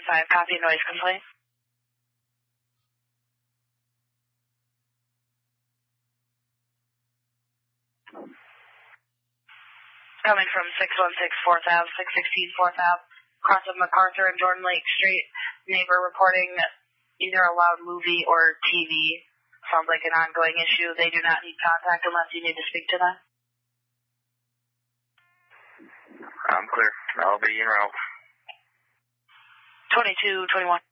995, copy noise complaint. Coming from 616 4th Ave, 616 4th Ave, across of MacArthur and Jordan Lake Street. Neighbor reporting either a loud movie or TV. Sounds like an ongoing issue. They do not need contact unless you need to speak to them. I'm clear. I'll be en route. 2221.